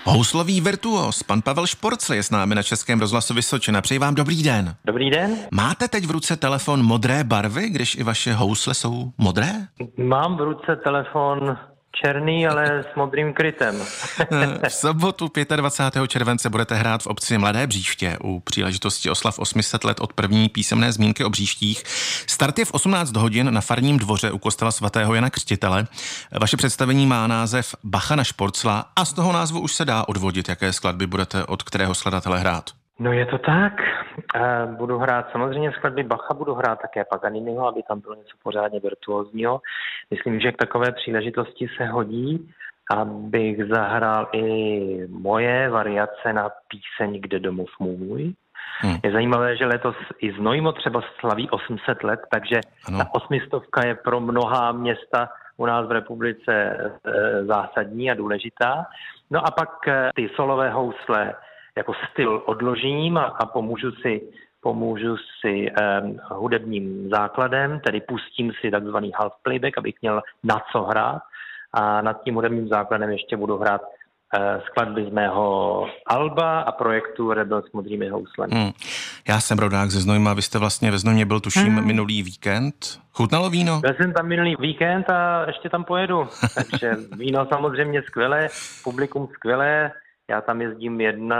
Houslový virtuos, pan Pavel Šporcl je s námi na Českém rozhlasu Vysočina. Přeji vám dobrý den. Dobrý den. Máte teď v ruce telefon modré barvy, když i vaše housle jsou modré? Mám v ruce telefon černý, ale s modrým krytem. V sobotu 25. července budete hrát v obci Mladé Bříště u příležitosti oslav 800 let od první písemné zmínky o Bříštích. Start je v 18 hodin na farním dvoře u kostela svatého Jana Křtitele. Vaše představení má název Bacha na Šporcla a z toho názvu už se dá odvodit, jaké skladby budete od kterého skladatele hrát. No je to tak. Budu hrát samozřejmě skladby Bacha, budu hrát také Paganiniho, aby tam bylo něco pořádně virtuózního. Myslím, že k takové příležitosti se hodí, abych zahrál i moje variace na píseň Kde domov můj. Je zajímavé, že letos i Znojmo třeba slaví 800 let, takže ta 800 je pro mnohá města u nás v republice zásadní a důležitá. No a pak ty solové housle jako styl odložím a pomůžu si hudebním základem, tedy pustím si takzvaný half playback, abych měl na co hrát a nad tím hudebním základem ještě budu hrát skladby z mého alba a projektu Rebel s modrými houslemi. Já jsem rodák ze Znojma, vy jste vlastně ve Znojmě byl tuším minulý víkend. Chutnalo víno? Byl jsem tam minulý víkend a ještě tam pojedu, takže víno samozřejmě skvělé, publikum skvělé. Já tam jezdím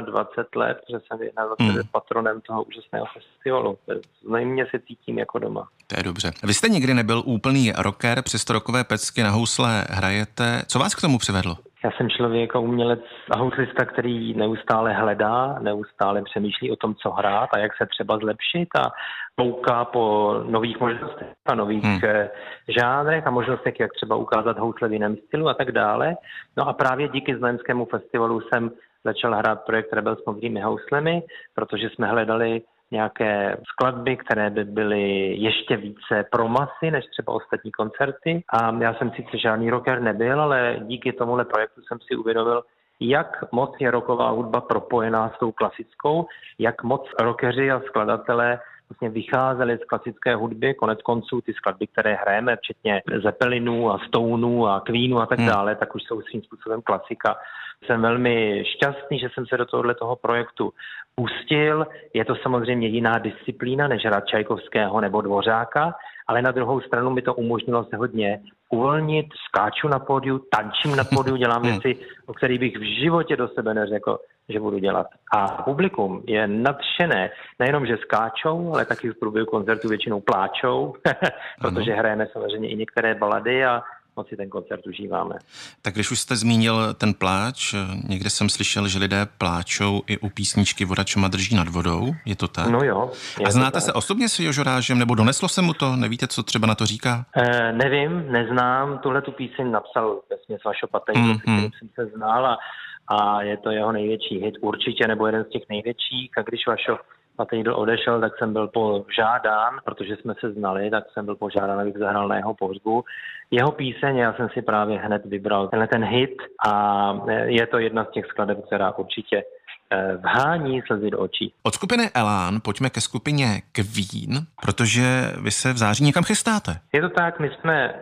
21 let, protože jsem 21 let patronem toho úžasného festivalu. Znojmě se cítím jako doma. To je dobře. Vy jste nikdy nebyl úplný rocker, přesto rockové pecky na housle hrajete. Co vás k tomu přivedlo? Já jsem člověk a umělec a houslista, který neustále hledá, neustále přemýšlí o tom, co hrát a jak se třeba zlepšit a kouká po nových možnostech a nových žánrech a možnostech, jak třeba ukázat housle v jiném stylu a tak dále. No a právě díky Znojemskému festivalu jsem začal hrát projekt Rebel s modrými houslemi, protože jsme hledali nějaké skladby, které by byly ještě více pro masy než třeba ostatní koncerty. A já jsem sice žádný rocker nebyl, ale díky tomuhle projektu jsem si uvědomil, jak moc je rocková hudba propojená s tou klasickou, jak moc rockeři a skladatelé vlastně vycházeli z klasické hudby, konec konců ty skladby, které hrajeme, včetně Zeppelinů a Stoneů a Queenů a tak dále, tak už jsou svým způsobem klasika. Jsem velmi šťastný, že jsem se do tohoto projektu pustil. Je to samozřejmě jiná disciplína než hrát Čajkovského nebo Dvořáka, ale na druhou stranu mi to umožnilo se hodně uvolnit, skáču na pódiu, tančím na pódiu, dělám věci, o kterých bych v životě do sebe neřekl, že budu dělat. A publikum je nadšené, nejenom, že skáčou, ale taky v průběhu koncertu většinou pláčou, protože hrajeme samozřejmě i některé balady a moc si ten koncert užíváme. Tak když už jste zmínil ten pláč, někde jsem slyšel, že lidé pláčou i u písničky Voda čuma drží nad vodou, je to tak? No jo. A znáte se osobně s Jožorážem, nebo doneslo se mu to? Nevíte, co třeba na to říká? Nevím, neznám. Tuhle tu píseň napsal vesměs Vašo Patejdl, s kterým jsem se znal a je to jeho největší hit určitě, nebo jeden z těch největších. A když Vašo Patejdl odešel, tak jsem byl požádán, protože jsme se znali, tak jsem byl požádán, abych zahrál na jeho pohřbu. Jeho píseň, já jsem si právě hned vybral ten hit a je to jedna z těch skladeb, která určitě vhání slzy do očí. Od skupiny Elán pojďme ke skupině Queen, protože vy se v září někam chystáte. Je to tak, my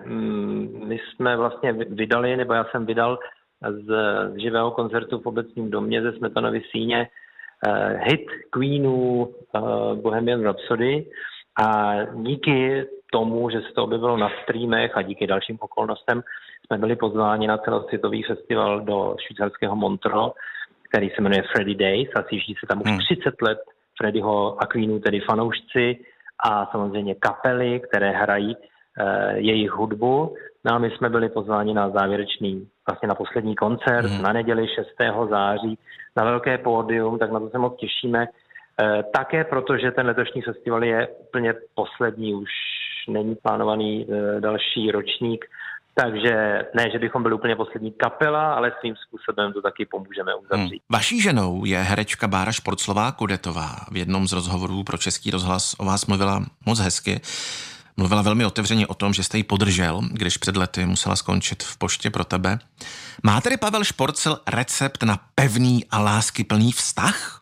jsme vlastně vydali, nebo já jsem vydal z živého koncertu v Obecním domě ze Smetanovy síně hit Queenů Bohemian Rhapsody a díky tomu, že se to objevilo na streamech a díky dalším okolnostem jsme byli pozváni na celosvětový festival do švýcarského Montreux, který se jmenuje Freddie Days a sjíždí se tam už 30 let Freddieho a Queenů, tedy fanoušci a samozřejmě kapely, které hrají jejich hudbu. No a my jsme byli pozváni na závěrečný, vlastně na poslední koncert na neděli 6. září na velké pódium, tak na to se moc těšíme. Také protože ten letošní festival je úplně poslední, už není plánovaný další ročník, takže ne, že bychom byli úplně poslední kapela, ale svým způsobem to taky pomůžeme uzavřít. Vaší ženou je herečka Bára Šporclová Kudetová. V jednom z rozhovorů pro Český rozhlas o vás mluvila moc hezky. Mluvila velmi otevřeně o tom, že jste ji podržel, když před lety musela skončit v poště pro tebe. Má tedy Pavel Šporcl recept na pevný a láskyplný vztah?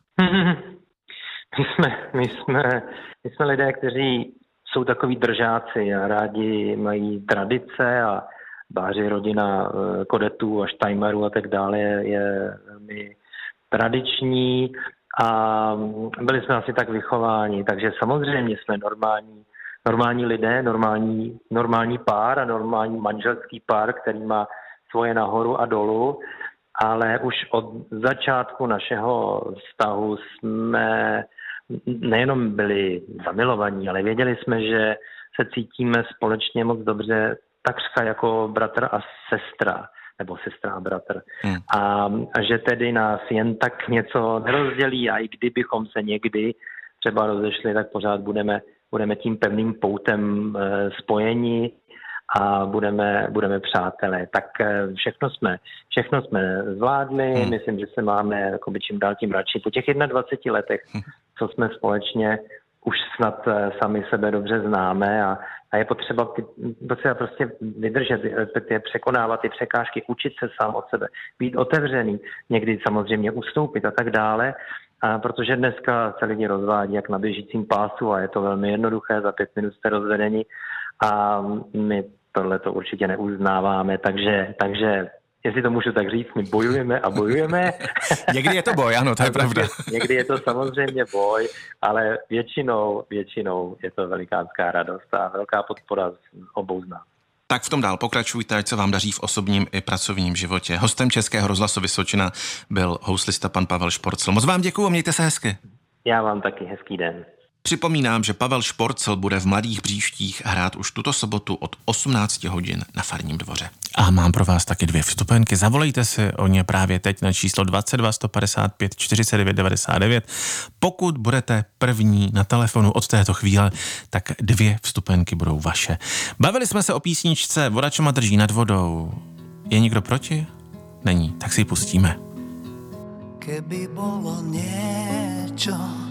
My jsme lidé, kteří jsou takoví držáci a rádi mají tradice a Báři rodina Kodetů a Štajmarů a tak dále je velmi tradiční a byli jsme asi tak vychováni, takže samozřejmě jsme normální lidé, normální pár a normální manželský pár, který má svoje nahoru a dolů, ale už od začátku našeho vztahu jsme nejenom byli zamilovaní, ale věděli jsme, že se cítíme společně moc dobře, takřka jako bratr a sestra, nebo sestra a bratr. A že tedy nás jen tak něco nerozdělí a i kdybychom se někdy třeba rozešli, tak pořád budeme tím pevným poutem spojeni a budeme přátelé. Tak všechno jsme zvládli, myslím, že se máme jakoby čím dál tím radši. Po těch 21 letech, co jsme společně, už snad sami sebe dobře známe a je potřeba prostě vydržet, respektive překonávat ty překážky, učit se sám od sebe, být otevřený, někdy samozřejmě ustoupit a tak dále, protože dneska se lidi rozvádí jak na běžícím pásu a je to velmi jednoduché, za 5 minut jste rozvedeni a my tohle to určitě neuznáváme, takže jestli to můžu tak říct, my bojujeme a bojujeme. Někdy je to boj, ano, to je pravda. Někdy je to samozřejmě boj, ale většinou je to velikánská radost a velká podpora z obou z nás. Tak v tom dál pokračujte, ať se vám daří v osobním i pracovním životě. Hostem Českého rozhlasu Vysočina byl houslista pan Pavel Šporcl. Moc vám děkuju a mějte se hezky. Já vám taky hezký den. Připomínám, že Pavel Šporcl bude v Mladých Bříštích hrát už tuto sobotu od 18 hodin na Farním dvoře. A mám pro vás taky 2 vstupenky. Zavolejte si o ně právě teď na číslo 22 155 49 99. Pokud budete první na telefonu od této chvíle, tak 2 vstupenky budou vaše. Bavili jsme se o písničce Voda, čo ma drží nad vodou. Je někdo proti? Není, tak si ji pustíme. Keby bolo niečo,